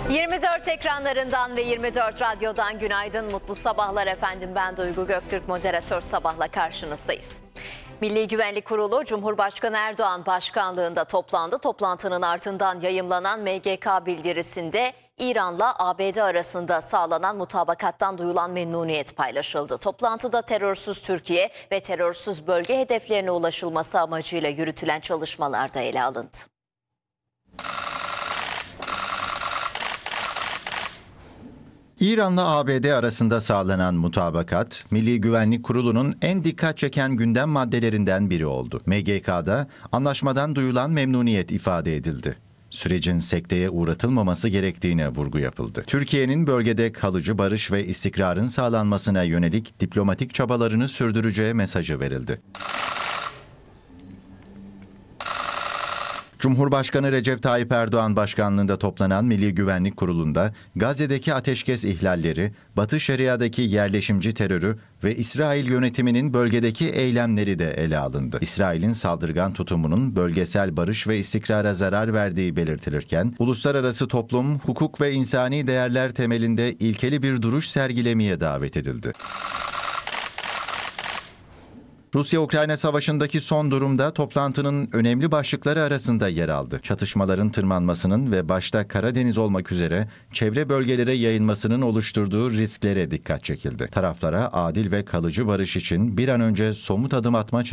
24 ekranlarından ve 24 radyodan günaydın, mutlu sabahlar efendim. Ben Duygu Göktürk, moderatör Sabah'la karşınızdayız. Milli Güvenlik Kurulu Cumhurbaşkanı Erdoğan başkanlığında toplandı. Toplantının ardından yayımlanan MGK bildirisinde İran'la ABD arasında sağlanan mutabakattan duyulan memnuniyet paylaşıldı. Toplantıda terörsüz Türkiye ve terörsüz bölge hedeflerine ulaşılması amacıyla yürütülen çalışmalar da ele alındı. İran'la ABD arasında sağlanan mutabakat, Milli Güvenlik Kurulu'nun en dikkat çeken gündem maddelerinden biri oldu. MGK'da anlaşmadan duyulan memnuniyet ifade edildi. Sürecin sekteye uğratılmaması gerektiğine vurgu yapıldı. Türkiye'nin bölgede kalıcı barış ve istikrarın sağlanmasına yönelik diplomatik çabalarını sürdüreceği mesajı verildi. Cumhurbaşkanı Recep Tayyip Erdoğan başkanlığında toplanan Milli Güvenlik Kurulu'nda Gazze'deki ateşkes ihlalleri, Batı Şeria'daki yerleşimci terörü ve İsrail yönetiminin bölgedeki eylemleri de ele alındı. İsrail'in saldırgan tutumunun bölgesel barış ve istikrara zarar verdiği belirtilirken, uluslararası toplum, hukuk ve insani değerler temelinde ilkeli bir duruş sergilemeye davet edildi. Rusya-Ukrayna savaşındaki son durumda toplantının önemli başlıkları arasında yer aldı. Çatışmaların tırmanmasının ve başta Karadeniz olmak üzere çevre bölgelere yayılmasının oluşturduğu risklere dikkat çekildi. Taraflara adil ve kalıcı barış için bir an önce somut adım atma